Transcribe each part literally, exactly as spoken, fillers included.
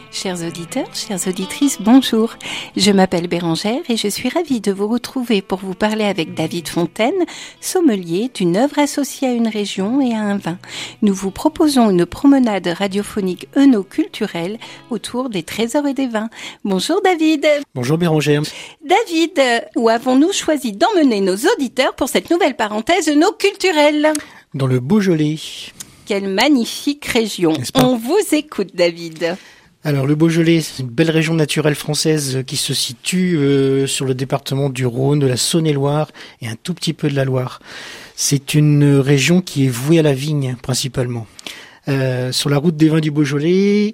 Chers auditeurs, chères auditrices, bonjour. Je m'appelle Bérangère et je suis ravie de vous retrouver pour vous parler avec David Fontaine, sommelier d'une œuvre associée à une région et à un vin. Nous vous proposons une promenade radiophonique œnoculturelle autour des trésors et des vins. Bonjour David. Bonjour Bérangère. David, où avons-nous choisi d'emmener nos auditeurs pour cette nouvelle parenthèse œnoculturelle ? Dans le Beaujolais. Quelle magnifique région. On vous écoute David. Alors le Beaujolais, c'est une belle région naturelle française qui se situe euh, sur le département du Rhône, de la Saône-et-Loire et un tout petit peu de la Loire. C'est une région qui est vouée à la vigne principalement. Euh, sur la route des vins du Beaujolais,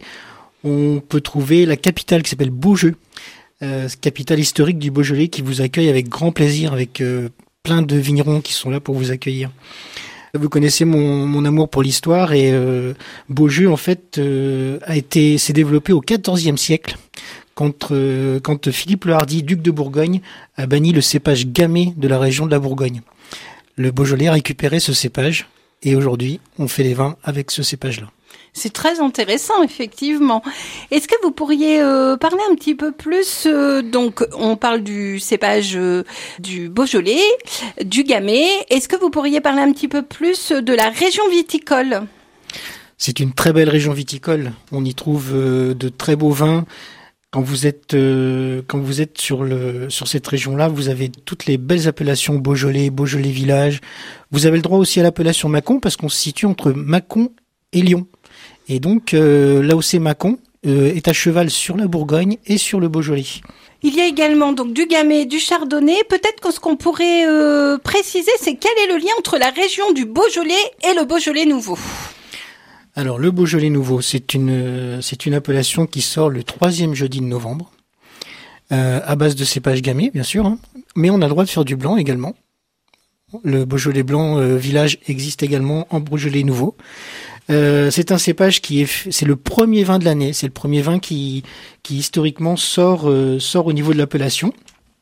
on peut trouver la capitale qui s'appelle Beaujeu, euh, capitale historique du Beaujolais qui vous accueille avec grand plaisir, avec euh, plein de vignerons qui sont là pour vous accueillir. Vous connaissez mon, mon amour pour l'histoire et euh, Beaujeu en fait euh, a été s'est développé au quatorzième siècle quand euh, quand Philippe le Hardi, duc de Bourgogne, a banni le cépage gamay de la région de la Bourgogne. Le Beaujolais a récupéré ce cépage et aujourd'hui on fait les vins avec ce cépage-là. C'est très intéressant, effectivement. Est-ce que vous pourriez euh, parler un petit peu plus euh, donc, on parle du cépage euh, du Beaujolais, du Gamay. Est-ce que vous pourriez parler un petit peu plus de la région viticole ? C'est une très belle région viticole. On y trouve euh, de très beaux vins. Quand vous êtes euh, quand vous êtes sur le sur cette région-là, vous avez toutes les belles appellations Beaujolais, Beaujolais village. Vous avez le droit aussi à l'appellation Mâcon parce qu'on se situe entre Mâcon et Lyon. Et donc, euh, l'A O C Mâcon euh, est à cheval sur la Bourgogne et sur le Beaujolais. Il y a également donc du Gamay, du Chardonnay. Peut-être que ce qu'on pourrait euh, préciser, c'est quel est le lien entre la région du Beaujolais et le Beaujolais nouveau ? Alors, le Beaujolais nouveau, c'est une c'est une appellation qui sort le troisième jeudi de novembre, euh, à base de cépage Gamay, bien sûr, hein, mais on a le droit de faire du blanc également. Le Beaujolais blanc euh, village existe également en Beaujolais nouveau. Euh, c'est un cépage qui est, c'est le premier vin de l'année. C'est le premier vin qui, qui historiquement sort, euh, sort au niveau de l'appellation.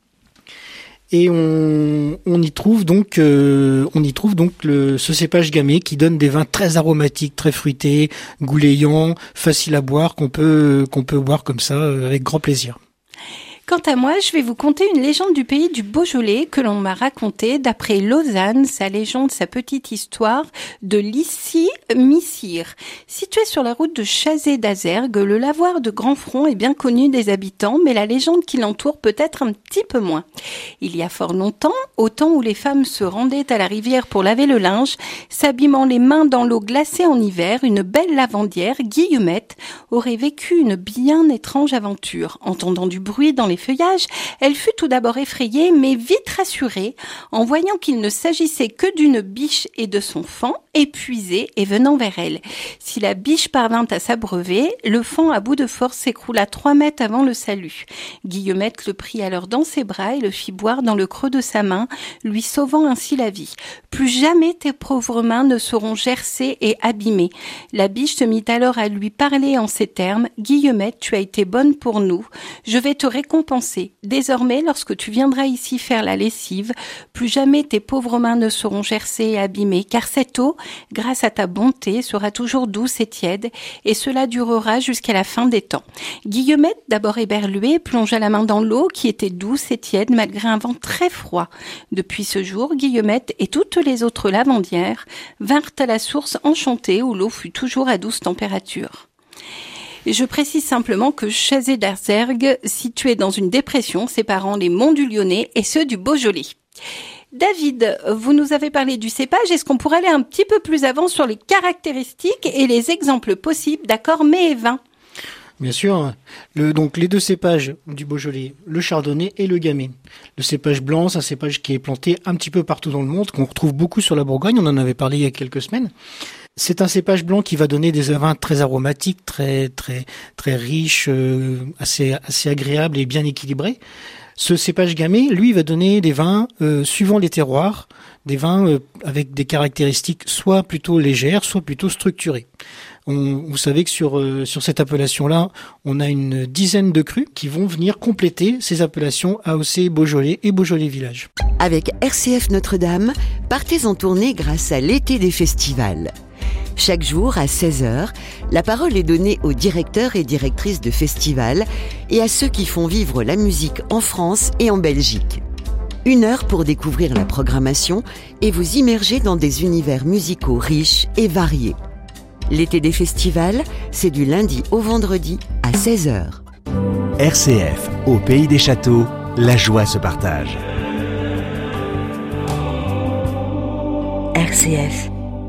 Et on, on y trouve donc, euh, on y trouve donc le, ce cépage Gamay qui donne des vins très aromatiques, très fruités, goulayants, faciles à boire, qu'on peut, qu'on peut boire comme ça euh, avec grand plaisir. Quant à moi, je vais vous conter une légende du pays du Beaujolais que l'on m'a racontée d'après Lausanne, sa légende, sa petite histoire de l'Issy-Missire. Situé sur la route de Chazé d'Azergues, le lavoir de Grand Front est bien connu des habitants, mais la légende qui l'entoure peut-être un petit peu moins. Il y a fort longtemps, au temps où les femmes se rendaient à la rivière pour laver le linge, s'abîmant les mains dans l'eau glacée en hiver, une belle lavandière, Guillemette, aurait vécu une bien étrange aventure. Entendant du bruit dans les feuillages, elle fut tout d'abord effrayée, mais vite rassurée, en voyant qu'il ne s'agissait que d'une biche et de son faon, épuisé et venant vers elle. Si la biche parvint à s'abreuver, le faon à bout de force s'écroula trois mètres avant le salut. Guillemette le prit alors dans ses bras et le fit boire dans le creux de sa main, lui sauvant ainsi la vie. Plus jamais tes pauvres mains ne seront gercées et abîmées. La biche se mit alors à lui parler en ces termes: Guillemette, tu as été bonne pour nous. Je vais te récompenser. Désormais, lorsque tu viendras ici faire la lessive, plus jamais tes pauvres mains ne seront gercées et abîmées, car cette eau, grâce à ta bonté, sera toujours douce et tiède, et cela durera jusqu'à la fin des temps. Guillemette, d'abord éberluée, plongea la main dans l'eau qui était douce et tiède malgré un vent très froid. Depuis ce jour, Guillemette et toutes les autres lavandières vinrent à la source enchantée où l'eau fut toujours à douce température. Je précise simplement que Chazé d'Azergues, situé dans une dépression séparant les monts du Lyonnais et ceux du Beaujolais. David, vous nous avez parlé du cépage. Est-ce qu'on pourrait aller un petit peu plus avant sur les caractéristiques et les exemples possibles d'accords mets et vins ? Bien sûr. Le, donc les deux cépages du Beaujolais, le Chardonnay et le Gamay. Le cépage blanc, c'est un cépage qui est planté un petit peu partout dans le monde, qu'on retrouve beaucoup sur la Bourgogne. On en avait parlé il y a quelques semaines. C'est un cépage blanc qui va donner des vins très aromatiques, très très très riches, euh, assez assez agréables et bien équilibrés. Ce cépage Gamay, lui, va donner des vins euh, suivant les terroirs, des vins euh, avec des caractéristiques soit plutôt légères, soit plutôt structurées. On, vous savez que sur euh, sur cette appellation-là, on a une dizaine de crus qui vont venir compléter ces appellations A O C Beaujolais et Beaujolais Village. Avec R C F Notre-Dame, partez en tournée grâce à l'été des festivals. Chaque jour, à seize heures, la parole est donnée aux directeurs et directrices de festivals et à ceux qui font vivre la musique en France et en Belgique. Une heure pour découvrir la programmation et vous immerger dans des univers musicaux riches et variés. L'été des festivals, c'est du lundi au vendredi à seize heures. R C F, au pays des châteaux, la joie se partage. R C F.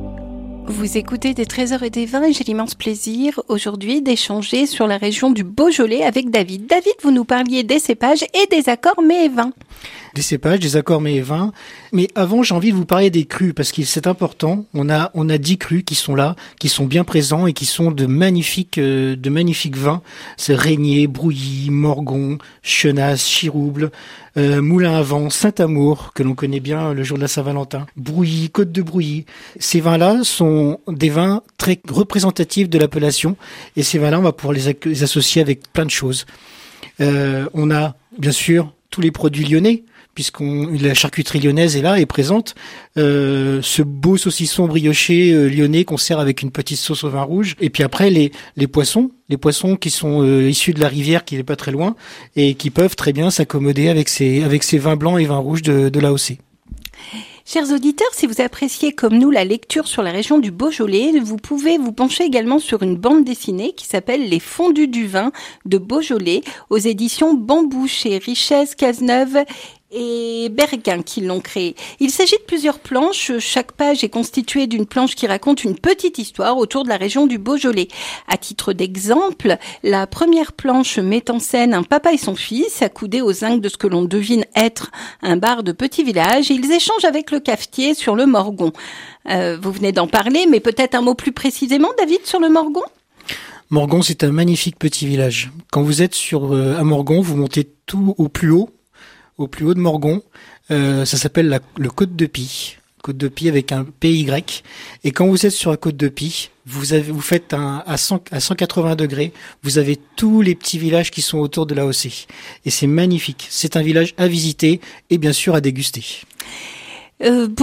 Vous écoutez des trésors et des vins et j'ai l'immense plaisir aujourd'hui d'échanger sur la région du Beaujolais avec David. David, vous nous parliez des cépages et des accords mets et vins. Des cépages, des accords mets et vins. Mais avant, j'ai envie de vous parler des crus parce que c'est important. On a on a dix crus qui sont là, qui sont bien présents et qui sont de magnifiques euh, de magnifiques vins. C'est Régnier, Brouilly, Morgon, Chenasse, Chirouble, euh, Moulin à Vent, Saint-Amour que l'on connaît bien le jour de la Saint-Valentin, Brouilly, Côte de Brouilly. Ces vins-là sont des vins très représentatifs de l'appellation et ces vins-là, on va pouvoir les, les associer avec plein de choses. Euh, on a bien sûr tous les produits lyonnais, puisqu'on la charcuterie lyonnaise est là, est présente. Euh, ce beau saucisson brioché euh, lyonnais qu'on sert avec une petite sauce au vin rouge. Et puis après les les poissons, les poissons qui sont euh, issus de la rivière, qui n'est pas très loin, et qui peuvent très bien s'accommoder avec ces avec ces vins blancs et vins rouges de, de l'A O C. Chers auditeurs, si vous appréciez comme nous la lecture sur la région du Beaujolais, vous pouvez vous pencher également sur une bande dessinée qui s'appelle Les Fondus du vin de Beaujolais aux éditions Bambou chez Richesse Cazeneuve et Berguin qui l'ont créé. Il s'agit de plusieurs planches. Chaque page est constituée d'une planche qui raconte une petite histoire autour de la région du Beaujolais. À titre d'exemple, la première planche met en scène un papa et son fils accoudés aux zinc de ce que l'on devine être un bar de petit village. Ils échangent avec le cafetier sur le Morgon. Euh, vous venez d'en parler, mais peut-être un mot plus précisément, David, sur le Morgon ? Morgon, c'est un magnifique petit village. Quand vous êtes sur euh, à Morgon, vous montez tout au plus haut. Au plus haut de Morgon, euh, ça s'appelle la, le Côte de Pie, Côte de Pie avec un P Y. Et quand vous êtes sur la Côte de Pie, vous avez, vous faites un à cent, à cent quatre-vingts degrés, vous avez tous les petits villages qui sont autour de l'A O C. Et c'est magnifique. C'est un village à visiter et bien sûr à déguster. Euh,